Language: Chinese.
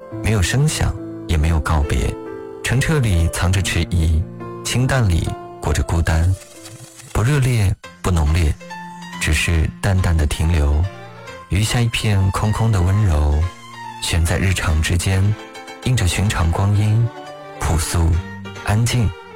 没有声响，也没有告别。澄澈里藏着迟疑，清淡里裹着孤单，不热烈不浓烈，只是淡淡的停留，余下一片空空的温柔，悬在日常之间，映着寻常光阴，朴素安静